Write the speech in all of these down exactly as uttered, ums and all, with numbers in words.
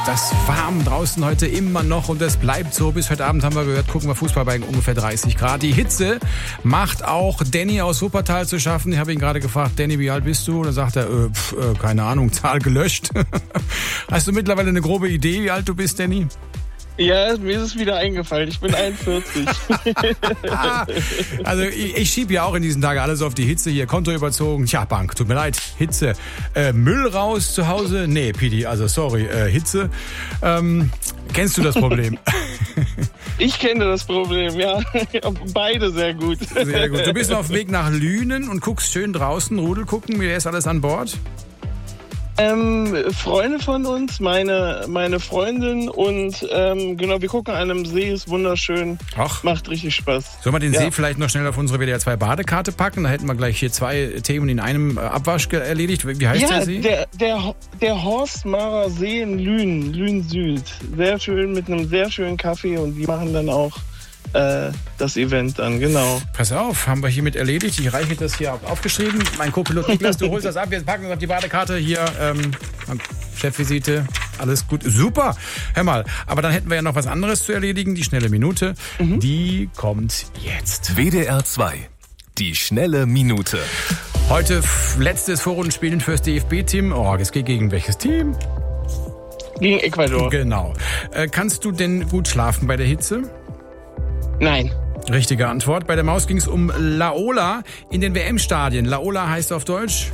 das warm draußen heute immer noch und es bleibt so. Bis heute Abend haben wir gehört, gucken wir Fußball bei ungefähr dreißig Grad. Die Hitze macht auch Danny aus Wuppertal zu schaffen. Ich habe ihn gerade gefragt, Danny, wie alt bist du? Und dann sagt er, äh, pf, äh, keine Ahnung, Zahl gelöscht. Hast du mittlerweile eine grobe Idee, wie alt du bist, Danny? Ja, mir ist es wieder eingefallen. Ich bin einundvierzig. Also ich, ich schiebe ja auch in diesen Tagen alles auf die Hitze hier. Konto überzogen. Tja, Bank, tut mir leid. Hitze. Äh, Müll raus zu Hause? Nee, Pidi, also sorry, äh, Hitze. Ähm, kennst du das Problem? Ich kenne das Problem, ja. Beide sehr gut. Sehr gut. Du bist auf dem Weg nach Lünen und guckst schön draußen, Rudel gucken. Wer ist alles an Bord? Ähm, Freunde von uns, meine, meine Freundin und ähm, genau, wir gucken an einem See, ist wunderschön. Ach. Macht richtig Spaß. Sollen wir den ja. See vielleicht noch schnell auf unsere W D R zwei Badekarte packen? Da hätten wir gleich hier zwei Themen in einem Abwasch erledigt. Wie heißt ja, der See? Der, der, der Horstmarer See in Lünen, Lünen Süd. Sehr schön, mit einem sehr schönen Kaffee und die machen dann auch äh, das Event dann, genau. Pass auf, haben wir hiermit erledigt. Ich reiche das hier aufgeschrieben. Mein Co-Pilot Niklas, du holst das ab. Wir packen das auf die Badekarte hier. Ähm, Chefvisite, alles gut. Super. Hör mal, aber dann hätten wir ja noch was anderes zu erledigen. Die schnelle Minute, mhm. die kommt jetzt. W D R zwei, die schnelle Minute. Heute letztes Vorrundenspielen fürs D F B-Team. Oh, es geht gegen welches Team? Gegen Ecuador. Genau. Äh, kannst du denn gut schlafen bei der Hitze? Nein. Richtige Antwort. Bei der Maus ging es um Laola in den W M-Stadien. Laola heißt auf Deutsch?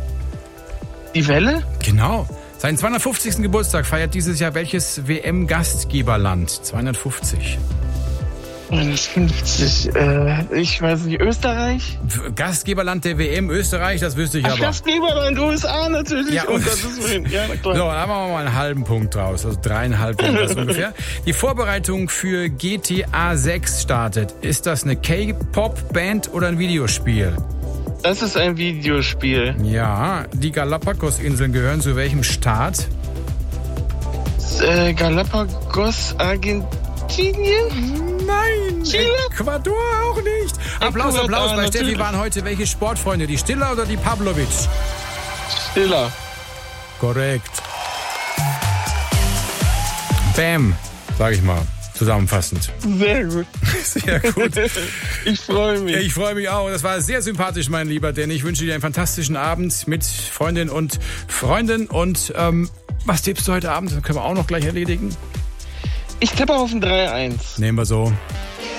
Die Welle? Genau. Seinen zweihundertfünfzigsten Geburtstag feiert dieses Jahr welches W M-Gastgeberland? zweihundertfünfzig. zweihundertfünfzig, äh, ich weiß nicht, Österreich? Gastgeberland der W M, Österreich, das wüsste ich Ach, aber. Gastgeberland, U S A natürlich. Ja, um Gottes Willen. Ja, na klar. So, dann haben wir mal einen halben Punkt draus, also dreieinhalb Punkte ungefähr. Die Vorbereitung für G T A sechs startet. Ist das eine K-Pop-Band oder ein Videospiel? Das ist ein Videospiel. Ja, die Galapagos-Inseln gehören zu welchem Staat? Äh, Galapagos, Argentinien? Nein, Chile? Ecuador auch nicht. Applaus, Ecuador, Applaus. Bei natürlich. Steffi waren heute welche Sportfreunde? Die Stiller oder die Pavlovic? Stiller. Korrekt. Bam, sag ich mal, zusammenfassend. Sehr gut. Sehr gut. Ich freue mich. Ich freue mich auch. Das war sehr sympathisch, mein Lieber, denn ich wünsche dir einen fantastischen Abend mit Freundin und Freunden. Und ähm, was tippst du heute Abend? Das können wir auch noch gleich erledigen. Ich tippe auf ein drei eins. Nehmen wir so.